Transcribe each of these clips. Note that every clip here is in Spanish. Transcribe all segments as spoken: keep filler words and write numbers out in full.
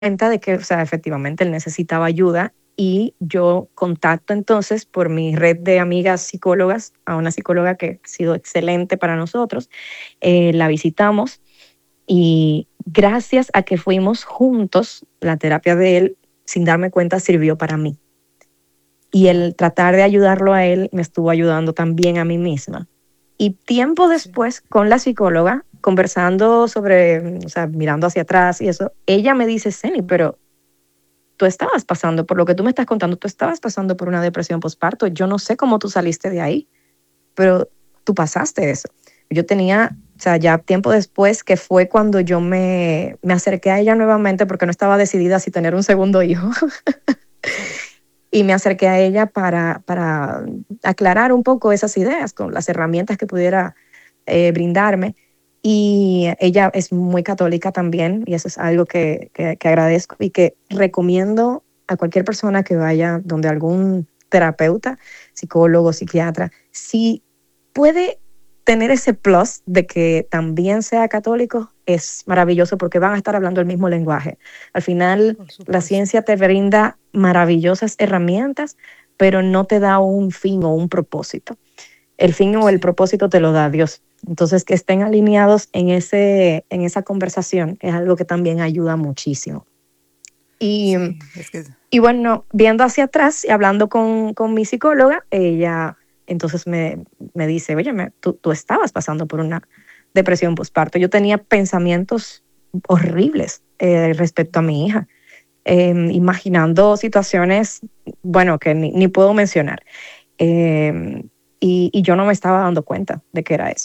cuenta de que, o sea, efectivamente él necesitaba ayuda y yo contacto entonces por mi red de amigas psicólogas a una psicóloga que ha sido excelente para nosotros. Eh, la visitamos y gracias a que fuimos juntos, la terapia de él, sin darme cuenta, sirvió para mí. Y el tratar de ayudarlo a él me estuvo ayudando también a mí misma. Y tiempo Sí. después, con la psicóloga, conversando sobre, o sea, mirando hacia atrás y eso, ella me dice, Ceni, pero tú estabas pasando, por lo que tú me estás contando, tú estabas pasando por una depresión postparto. Yo no sé cómo tú saliste de ahí, pero tú pasaste eso. Yo tenía, o sea, ya tiempo después, que fue cuando yo me, me acerqué a ella nuevamente porque no estaba decidida si tener un segundo hijo. Sí. Y me acerqué a ella para, para aclarar un poco esas ideas con las herramientas que pudiera eh, brindarme. Y ella es muy católica también, y eso es algo que, que, que agradezco y que recomiendo a cualquier persona que vaya donde algún terapeuta, psicólogo, psiquiatra, si puede tener ese plus de que también sea católico, es maravilloso porque van a estar hablando el mismo lenguaje. Al final, Por la supuesto. ciencia te brinda maravillosas herramientas, pero no te da un fin o un propósito. El fin o el Sí. propósito te lo da Dios. Entonces, que estén alineados en, ese, en esa conversación es algo que también ayuda muchísimo. Y, Sí, es que y bueno, viendo hacia atrás y hablando con, con mi psicóloga, ella entonces me, me dice, oye, me, tú, tú estabas pasando por una depresión postparto. Yo tenía pensamientos horribles eh, respecto a mi hija, eh, imaginando situaciones, bueno, que ni, ni puedo mencionar. Eh, y, y yo no me estaba dando cuenta de que era eso.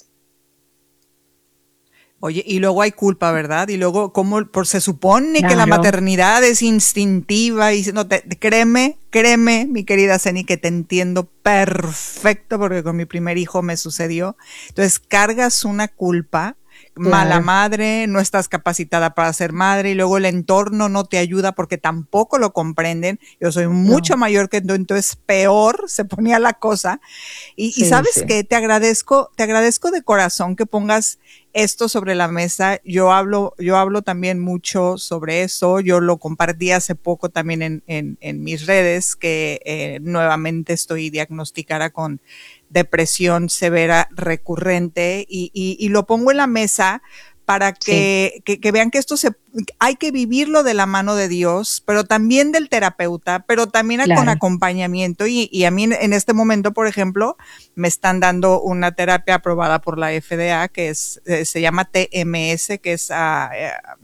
Oye, y luego hay culpa, ¿verdad? Y luego, ¿cómo? Por, se supone que la Claro. maternidad es instintiva y no te, créeme, créeme, mi querida Ceni, que te entiendo perfecto porque con mi primer hijo me sucedió. Entonces, cargas una culpa, mala Claro. madre, no estás capacitada para ser madre y luego el entorno no te ayuda porque tampoco lo comprenden. Yo soy mucho No. mayor que tú, entonces peor se ponía la cosa. Y, y Sí, sabes sí. qué, te agradezco, te agradezco de corazón que pongas esto sobre la mesa. Yo hablo, yo hablo también mucho sobre eso. Yo lo compartí hace poco también en, en, en mis redes, que eh, nuevamente estoy diagnosticada con depresión severa recurrente y, y, y lo pongo en la mesa para Sí. que, que, que vean que esto se, hay que vivirlo de la mano de Dios, pero también del terapeuta, pero también con Claro. acompañamiento. Y, y a mí en este momento, por ejemplo, me están dando una terapia aprobada por la F D A, que es, eh, se llama T M S, que es uh,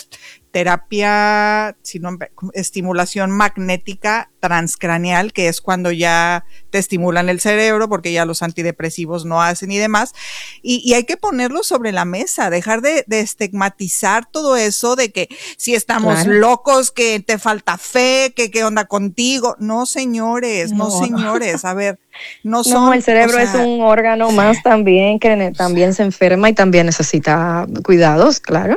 terapia, sino, estimulación magnética transcraneal, que es cuando ya te estimulan el cerebro, porque ya los antidepresivos no hacen y demás. Y, y hay que ponerlo sobre la mesa, dejar de, de estigmatizar todo eso de que si estamos Claro. locos, que te falta fe, que qué onda contigo. No, señores, no, No. señores. A ver, no No, el son, o cerebro es sea, un órgano sí, más también que ne- o sea, también se enferma y también necesita cuidados, claro.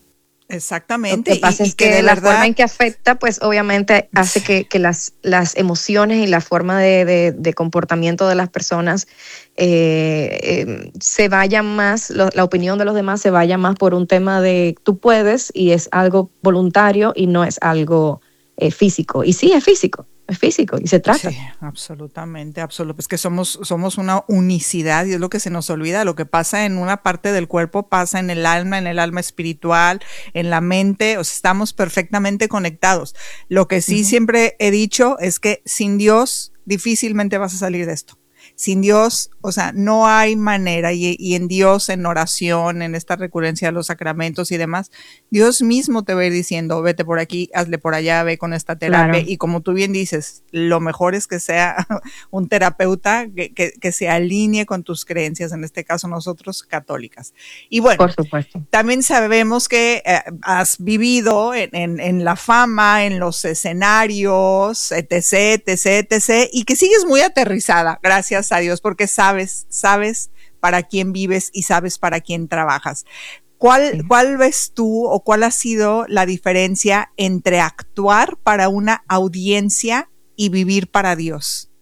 Lo exactamente. que Y, pasa y es que que de la forma verdad, en que afecta, pues obviamente hace que, que las, las emociones y la forma de, de- de comportamiento de las personas eh, eh, se vaya más, lo- la opinión de los demás se vaya más por un tema de tú puedes y es algo voluntario y no es algo eh, físico. Y sí, es físico, es físico y se trata. sí, absolutamente, absolutamente. Es que somos, somos una unicidad y es lo que se nos olvida. Lo que pasa en una parte del cuerpo pasa en el alma, en el alma espiritual, en la mente. O sea, estamos perfectamente conectados. Lo que sí Ujú. siempre he dicho es que sin Dios difícilmente vas a salir de esto. Sin Dios, o sea, no hay manera. Y, y en Dios, en oración, en esta recurrencia de los sacramentos y demás, Dios mismo te va a ir diciendo, vete por aquí, hazle por allá, ve con esta terapia. Claro, Y como tú bien dices, lo mejor es que sea un terapeuta que, que, que se alinee con tus creencias, en este caso nosotros católicas. Y bueno, por supuesto. también sabemos que eh, has vivido en, en, en la fama, en los escenarios, etc, etc, etc, y que sigues muy aterrizada, gracias a Dios, porque sabes, sabes para quién vives y sabes para quién trabajas. ¿Cuál, Sí. ¿Cuál ves tú o cuál ha sido la diferencia entre actuar para una audiencia y vivir para Dios?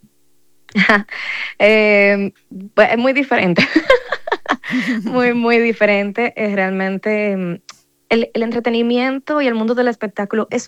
Eh, pues es muy diferente, muy, muy diferente. Es realmente, mm, el, el entretenimiento y el mundo del espectáculo es